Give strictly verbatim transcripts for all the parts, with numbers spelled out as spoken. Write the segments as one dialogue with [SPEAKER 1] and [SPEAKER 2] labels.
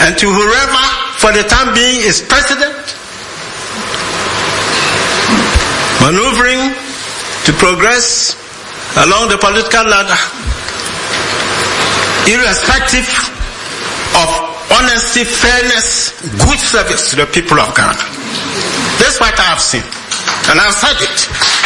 [SPEAKER 1] and to whoever for the time being is president, maneuvering to progress along the political ladder, irrespective of honesty, fairness, good service to the people of Ghana. That's what I have seen, and I've said it.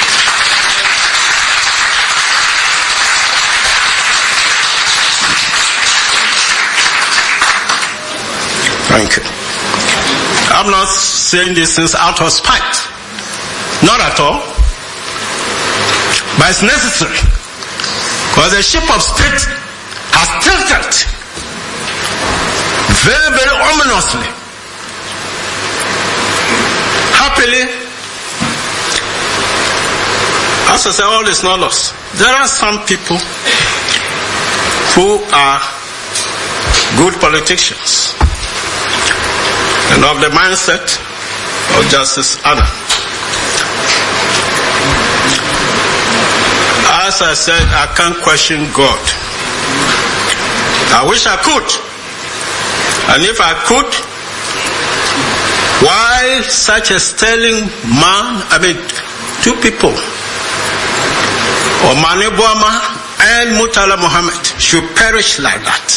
[SPEAKER 1] Thank you. I'm not saying these things out of spite. Not at all. But it's necessary. Because the ship of state has tilted very, very ominously. Happily, as I say, all is not lost. There are some people who are good politicians and of the mindset of Justice Anna. As I said, I can't question God. I wish I could. And if I could, why such a sterling man, I mean, two people, Omane Boama and Murtala Mohammed, should perish like that?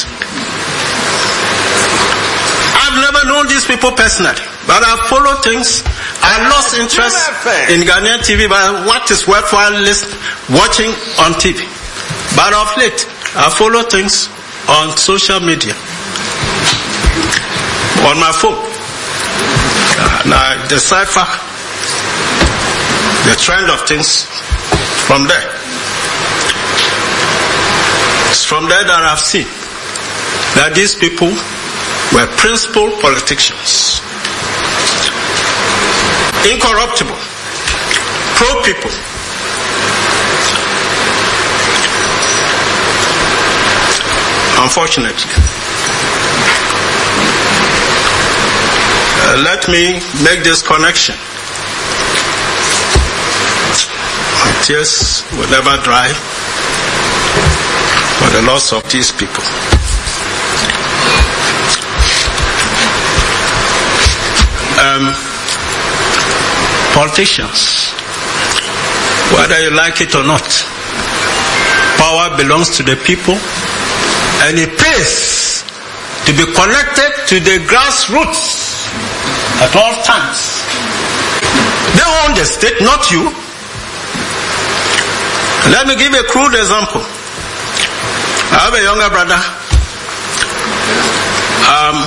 [SPEAKER 1] I've never known these people personally, but I follow things. I lost interest in Ghanaian T V by what is worthwhile list, watching on T V. But of late, I follow things on social media, on my phone. And I decipher the trend of things from there. It's from there that I've seen that these people were principled politicians. Incorruptible, pro-people. Unfortunately. Uh, let me make this connection. My tears will never dry for the loss of these people. Um, Politicians, whether you like it or not, power belongs to the people, and it pays to be connected to the grassroots at all times. They own the state, not you. Let me give a crude example. I have a younger brother. Um,